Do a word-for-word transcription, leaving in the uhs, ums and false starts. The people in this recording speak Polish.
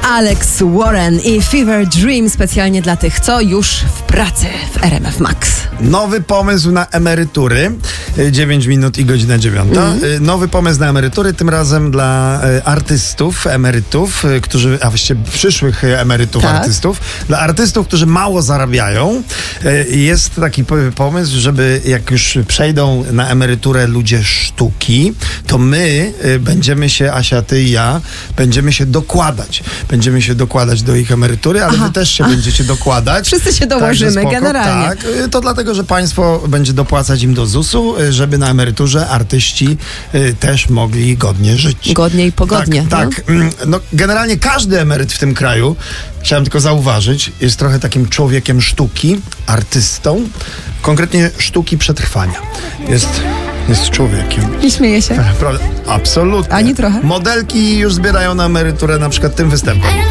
Alex Warren i Fever Dream specjalnie dla tych, co już w pracy w R M F Max. Nowy pomysł na emerytury. dziewięć minut i godzina dziewiąta. Mm. Nowy pomysł na emerytury, tym razem dla artystów, emerytów, którzy, a właściwie przyszłych emerytów, tak. artystów. Dla artystów, którzy mało zarabiają. Jest taki pomysł, żeby jak już przejdą na emeryturę ludzie sztuki, to my będziemy się, Asia, ty i ja, będziemy się dokładać. Będziemy się dokładać do ich emerytury, ale Aha. wy też się Aha. będziecie dokładać. Wszyscy się dołożymy, spoko, generalnie. Tak, to dlatego, że państwo będzie dopłacać im do zusu, żeby na emeryturze artyści też mogli godnie żyć. Godnie i pogodnie. Tak, tak. No. No, generalnie każdy emeryt w tym kraju, chciałem tylko zauważyć, jest trochę takim człowiekiem sztuki, artystą, konkretnie sztuki przetrwania. Jest... Jest człowiekiem. I śmieje się. Absolutnie. Ani trochę. Modelki już zbierają na emeryturę na przykład tym występem.